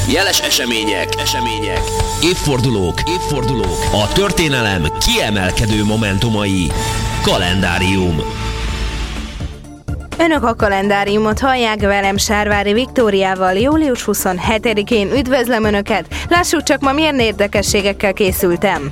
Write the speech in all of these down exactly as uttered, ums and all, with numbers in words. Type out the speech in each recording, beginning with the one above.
Jeles események, események, évfordulók, évfordulók, a történelem kiemelkedő momentumai. Kalendárium. Önök a kalendáriumot hallják, velem Sárvári Viktóriával. Július huszonhetedikén üdvözlöm Önöket. Lássuk csak, ma milyen érdekességekkel készültem.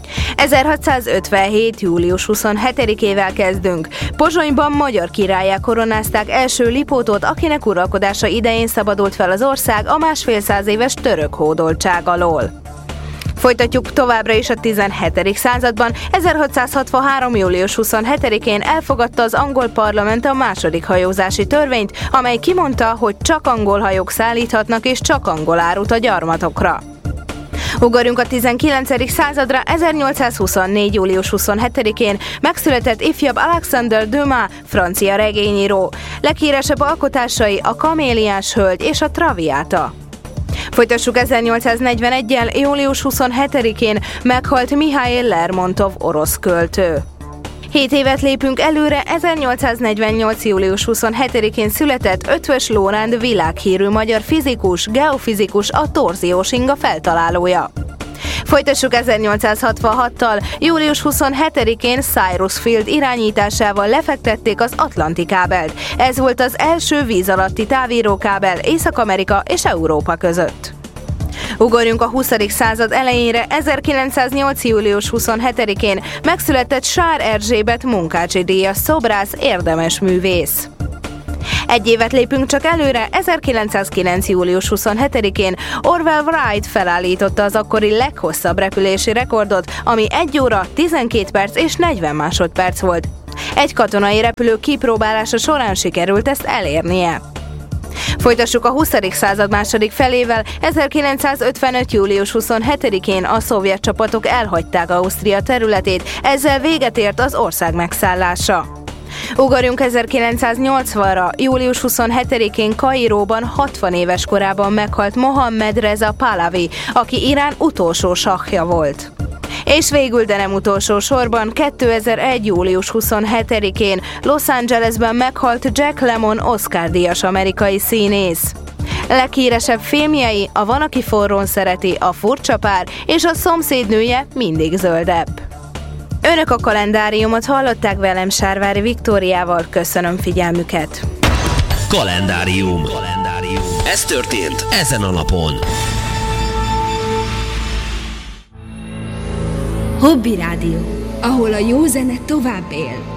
ezerhatszázötvenhét. július huszonhetedikével kezdünk. Pozsonyban magyar királlyá koronázták első Lipótot, akinek uralkodása idején szabadult fel az ország a másfél száz éves török hódoltság alól. Folytatjuk továbbra is a tizenhetedik században. ezerhatszázhatvanhárom. július huszonhetedikén elfogadta az angol parlament a második hajózási törvényt, amely kimondta, hogy csak angol hajók szállíthatnak és csak angol árut a gyarmatokra. Ugorjunk a tizenkilencedik századra. ezernyolcszázhuszonnégy. július huszonhetedikén megszületett ifjabb Alexander Dumas, francia regényíró. Leghíresebb alkotásai a Kaméliás hölgy és a Traviata. Folytassuk ezernyolcszáznegyveneggyel. július huszonhetedikén meghalt Mihail Lermontov, orosz költő. Hét évet lépünk előre. ezernyolcszáznegyvennyolc. július huszonhetedikén született Eötvös Loránd, világhírű magyar fizikus, geofizikus, a torziós inga feltalálója. Folytassuk ezernyolcszázhatvanhattal. július huszonhetedikén Cyrus Field irányításával lefektették az Atlanti kábelt. Ez volt az első víz alatti távírókábel Észak-Amerika és Európa között. Ugorjunk a huszadik század elejére. ezerkilencszáznyolc. július huszonhetedikén megszületett Sár Erzsébet, Munkácsi-díjas szobrász, érdemes művész. Egy évet lépünk csak előre. ezerkilencszázkilenc. július huszonhetedikén Orville Wright felállította az akkori leghosszabb repülési rekordot, ami egy óra, tizenkét perc és negyven másodperc volt. Egy katonai repülő kipróbálása során sikerült ezt elérnie. Folytassuk a huszadik század második felével. ezerkilencszázötvenöt. július huszonhetedikén a szovjet csapatok elhagyták Ausztria területét, ezzel véget ért az ország megszállása. Ugorjunk ezerkilencszáznyolcvanra. július huszonhetedikén Kairóban hatvan éves korában meghalt Mohammed Reza Pahlavi, aki Irán utolsó sahja volt. És végül, de nem utolsó sorban, kétezer-egy. július huszonhetedikén Los Angelesben meghalt Jack Lemmon, Oscar-díjas amerikai színész. Leghíresebb filmjei a Van, aki forrón szereti, a Furcsa pár és a Szomszédnője mindig zöldebb. Önök a kalendáriumot hallották, velem Sárvári Viktóriával. Köszönöm figyelmüket. Kalendárium. Kalendárium. Ez történt ezen a napon. Hobby Rádió, ahol a jó zene tovább él.